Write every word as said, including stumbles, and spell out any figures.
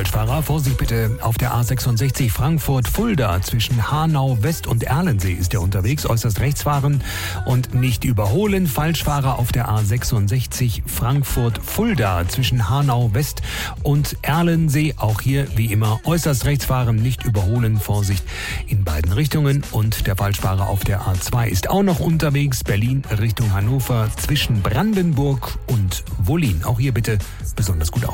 Falschfahrer, Vorsicht bitte auf der A sechsundsechzig Frankfurt-Fulda. Zwischen Hanau West und Erlensee ist er unterwegs. Äußerst rechts fahren und nicht überholen. Falschfahrer auf der A sechsundsechzig Frankfurt-Fulda. Zwischen Hanau West und Erlensee. Auch hier wie immer äußerst rechts fahren, nicht überholen. Vorsicht in beiden Richtungen. Und der Falschfahrer auf der A zwei ist auch noch unterwegs. Berlin Richtung Hannover zwischen Brandenburg und Wollin. Auch hier bitte besonders gut auf.